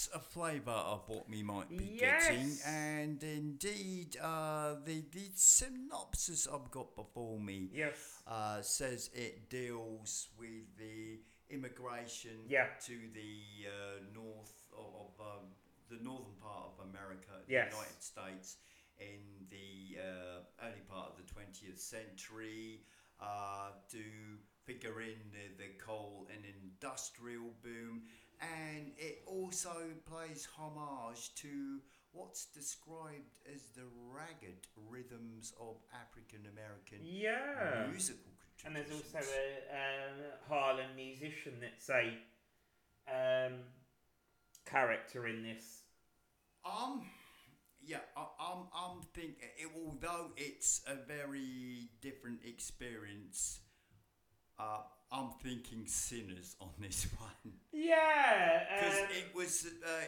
that's a flavour of what we might be getting, Yes. and indeed, the synopsis I've got before me Yes. says it deals with the immigration Yeah. to the the northern part of America, the Yes. United States, in the early part of the 20th century, to figure in the coal and industrial boom, and it also plays homage to what's described as the ragged rhythms of African American Yeah. musical And there's traditions. also a Harlem musician that's a character in this. Um, yeah, I'm thinking, although it's a very different experience, uh, I'm thinking Sinners on this one. Yeah. Because it was,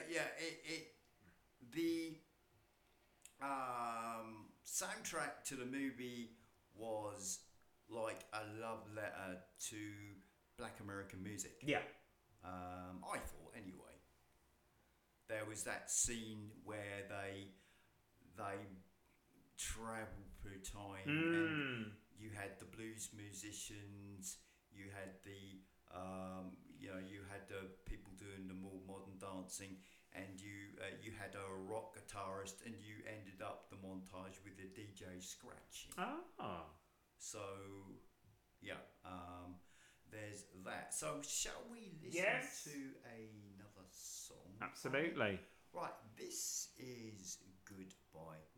the soundtrack to the movie was like a love letter to black American music. Yeah. I thought, anyway. There was that scene where they travel through time, and you had the blues musicians, you had you had the people doing the more modern dancing, and you had a rock guitarist, and you ended up the montage with the DJ scratching. Ah. So yeah, there's that. So shall we listen Yes. to another song? Absolutely. Right, this is Goodbye